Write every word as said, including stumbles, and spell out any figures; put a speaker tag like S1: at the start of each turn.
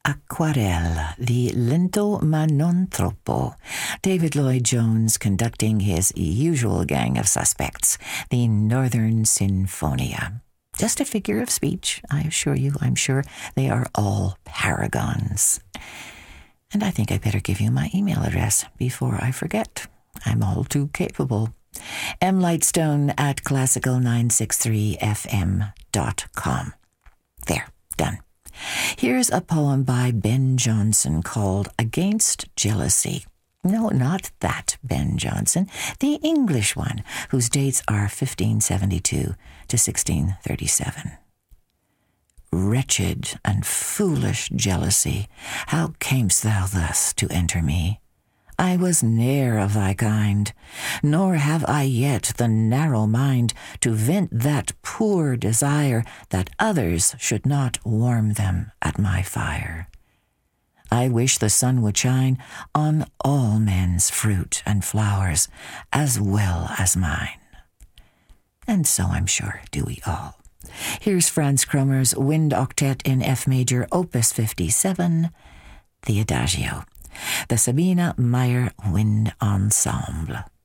S1: Acquarella, the Lento ma non troppo. David Lloyd Jones conducting his usual gang of suspects, the Northern Sinfonia. Just a figure of speech, I assure you. I'm sure they are all paragons. And I think I better give you my email address before I forget. I'm all too capable. mlightstone at classical nine six three f m dot com. There, done. Here's a poem by Ben Jonson called Against Jealousy. No, not that Ben Jonson, the English one, whose dates are fifteen seventy-two to sixteen thirty-seven. Wretched and foolish jealousy, how camest thou thus to enter me? I was ne'er of thy kind, nor have I yet the narrow mind to vent that poor desire that others should not warm them at my fire. I wish the sun would shine on all men's fruit and flowers as well as mine. And so I'm sure do we all. Here's Franz Kromer's Wind Octet in F major, Opus fifty-seven, the Adagio. The Sabina Meyer Wind Ensemble.